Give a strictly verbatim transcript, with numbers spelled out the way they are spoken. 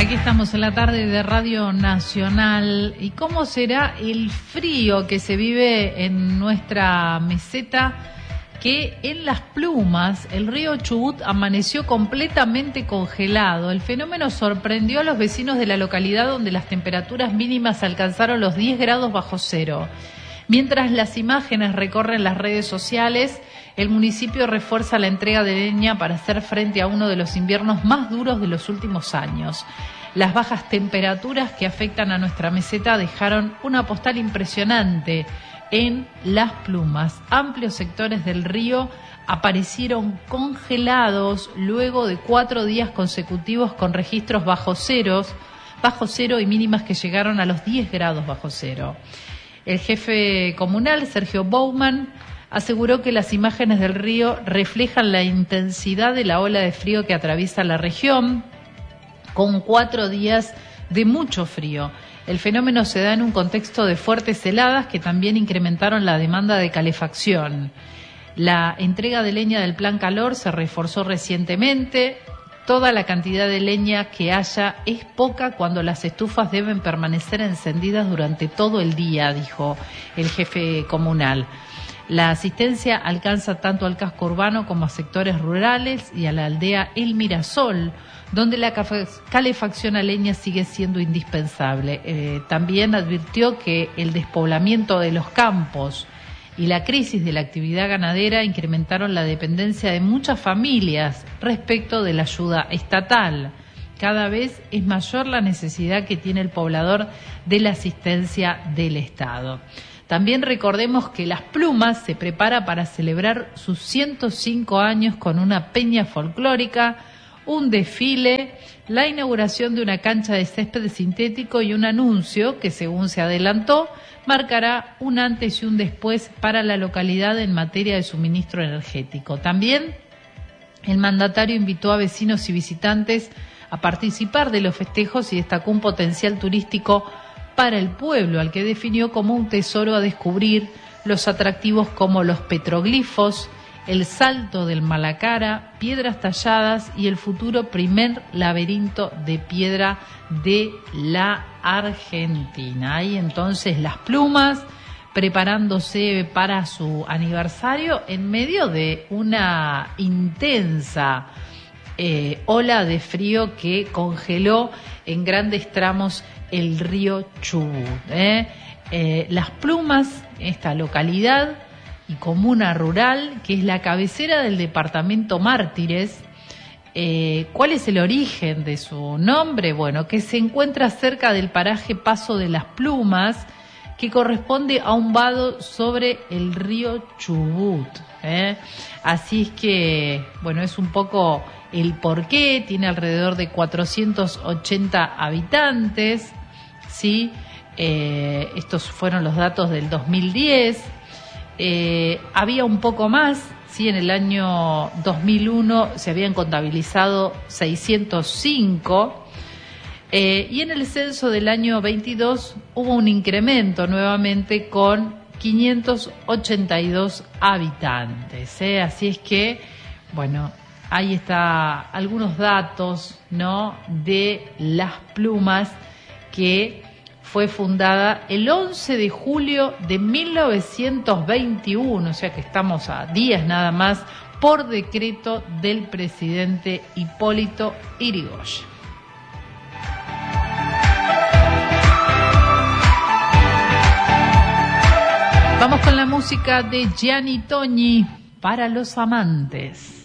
Aquí estamos en la tarde de Radio Nacional. ¿Y cómo será el frío que se vive en nuestra meseta? Que en Las Plumas el río Chubut amaneció completamente congelado. El fenómeno sorprendió a los vecinos de la localidad, donde las temperaturas mínimas alcanzaron los diez grados bajo cero. Mientras las imágenes recorren las redes sociales, el municipio refuerza la entrega de leña para hacer frente a uno de los inviernos más duros de los últimos años. Las bajas temperaturas que afectan a nuestra meseta dejaron una postal impresionante en Las Plumas. Amplios sectores del río aparecieron congelados luego de cuatro días consecutivos con registros bajo ceros, bajo cero y mínimas que llegaron a los diez grados bajo cero. El jefe comunal, Sergio Bouman, aseguró que las imágenes del río reflejan la intensidad de la ola de frío que atraviesa la región, con cuatro días de mucho frío. El fenómeno se da en un contexto de fuertes heladas que también incrementaron la demanda de calefacción. La entrega de leña del Plan Calor se reforzó recientemente. Toda la cantidad de leña que haya es poca cuando las estufas deben permanecer encendidas durante todo el día, dijo el jefe comunal. La asistencia alcanza tanto al casco urbano como a sectores rurales y a la aldea El Mirasol, donde la calefacción a leña sigue siendo indispensable. Eh, también advirtió que el despoblamiento de los campos y la crisis de la actividad ganadera incrementaron la dependencia de muchas familias respecto de la ayuda estatal. Cada vez es mayor la necesidad que tiene el poblador de la asistencia del Estado. También recordemos que Las Plumas se prepara para celebrar sus ciento cinco años con una peña folclórica, un desfile, la inauguración de una cancha de césped sintético y un anuncio que, según se adelantó, marcará un antes y un después para la localidad en materia de suministro energético. También el mandatario invitó a vecinos y visitantes a participar de los festejos y destacó un potencial turístico para el pueblo, al que definió como un tesoro a descubrir, los atractivos como los petroglifos, el salto del Malacara, piedras talladas y el futuro primer laberinto de piedra de la Argentina. Ahí entonces Las Plumas preparándose para su aniversario en medio de una intensa eh, ola de frío que congeló en grandes tramos el río Chubut. ¿eh? Eh, Las Plumas, esta localidad y comuna rural, que es la cabecera del departamento Mártires. Eh, ¿Cuál es el origen de su nombre? Bueno, que se encuentra cerca del paraje Paso de las Plumas, que corresponde a un vado sobre el río Chubut. ¿eh? Así es que, bueno, es un poco el porqué. Tiene alrededor de cuatrocientos ochenta habitantes, ¿sí? Eh, estos fueron los datos del dos mil diez. Eh, había un poco más, ¿sí? En el año dos mil uno se habían contabilizado seiscientos cinco, eh, y en el censo del año veintidós hubo un incremento nuevamente con quinientos ochenta y dos habitantes. ¿eh? Así es que, bueno, ahí está algunos datos, ¿no?, de Las Plumas, que fue fundada el once de julio de mil novecientos veintiuno, o sea que estamos a días nada más, por decreto del presidente Hipólito Yrigoyen. Vamos con la música de Gianni Togni, Para los amantes.